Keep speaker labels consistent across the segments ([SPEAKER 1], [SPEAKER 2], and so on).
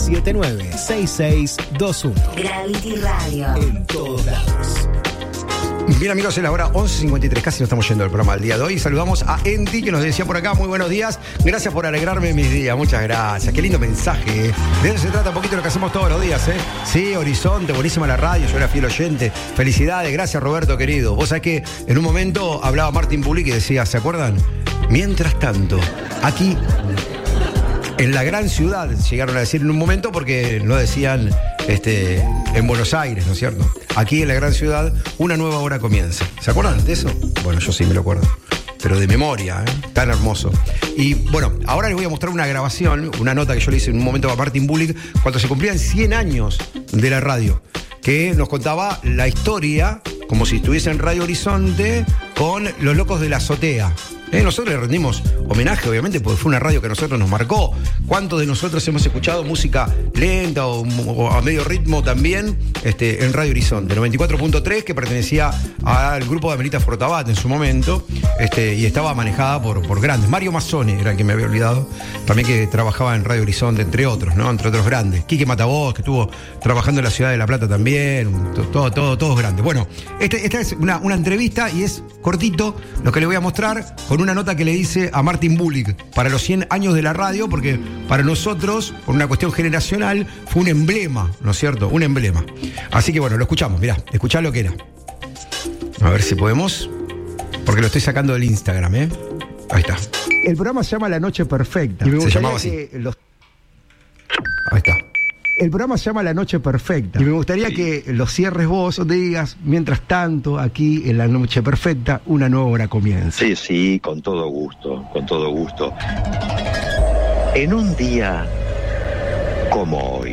[SPEAKER 1] 2979-6621.
[SPEAKER 2] Gravity Radio.
[SPEAKER 1] En todos lados.
[SPEAKER 3] Bien, amigos, es la hora 11:53, casi nos estamos yendo del programa del día de hoy. Saludamos a Enti, que nos decía por acá, muy buenos días, gracias por alegrarme mis días, muchas gracias, qué lindo mensaje, De eso se trata un poquito lo que hacemos todos los días, Sí, Horizonte, buenísima la radio, yo era fiel oyente, felicidades, gracias Roberto, querido. Vos sabés que en un momento hablaba Martín Bulik y decía, ¿se acuerdan? Mientras tanto, aquí, en la gran ciudad, llegaron a decir en un momento porque no decían en Buenos Aires, ¿no es cierto? Aquí en la gran ciudad, una nueva hora comienza. ¿Se acuerdan de eso? Bueno, yo sí me lo acuerdo. Pero de memoria, tan hermoso. Y bueno, ahora les voy a mostrar una grabación, una nota que yo le hice en un momento a Martín Bulik, cuando se cumplían 100 años de la radio, que nos contaba la historia, como si estuviese en Radio Horizonte, con Los Locos de la Azotea. Nosotros le rendimos homenaje, obviamente, porque fue una radio que a nosotros nos marcó. ¿Cuántos de nosotros hemos escuchado música lenta o a medio ritmo también en Radio Horizonte? 94.3, que pertenecía al grupo de Amelita Fortabat en su momento, y estaba manejada por grandes. Mario Mazzoni era el que me había olvidado, también que trabajaba en Radio Horizonte, entre otros, ¿no? Entre otros grandes. Quique Matavoz, que estuvo trabajando en la ciudad de La Plata también, todos grandes. Bueno, esta es una entrevista y es cortito lo que le voy a mostrar, con una nota que le hice a Martín Bulik para los 100 años de la radio, porque para nosotros, por una cuestión generacional, fue un emblema, ¿no es cierto? Un emblema. Así que bueno, lo escuchamos, mirá, escuchá lo que era. A ver si podemos, porque lo estoy sacando del Instagram, Ahí está.
[SPEAKER 4] El programa se llama La Noche Perfecta.
[SPEAKER 3] Y se llamaba así. Ahí está.
[SPEAKER 4] El programa se llama La Noche Perfecta. Y me gustaría que lo cierres vos o te digas, mientras tanto, aquí en La Noche Perfecta, una nueva hora comienza.
[SPEAKER 5] Sí, con todo gusto, con todo gusto. En un día como hoy,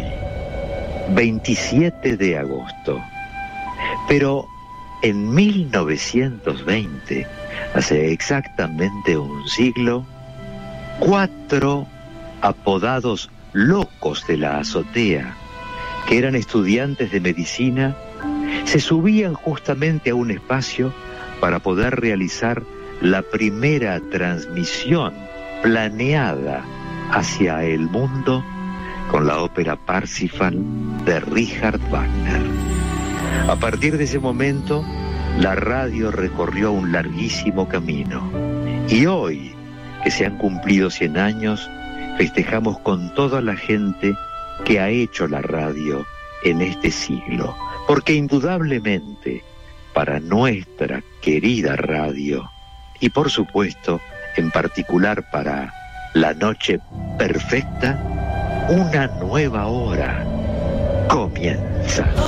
[SPEAKER 5] 27 de agosto, pero en 1920, hace exactamente un siglo, 4 apodados locos de la azotea, que eran estudiantes de medicina, se subían justamente a un espacio para poder realizar la primera transmisión planeada hacia el mundo con la ópera Parsifal de Richard Wagner. A partir de ese momento, la radio recorrió un larguísimo camino. Y hoy, que se han cumplido 100 años, festejamos con toda la gente que ha hecho la radio en este siglo, porque indudablemente para nuestra querida radio, y por supuesto en particular para La Noche Perfecta, una nueva hora comienza.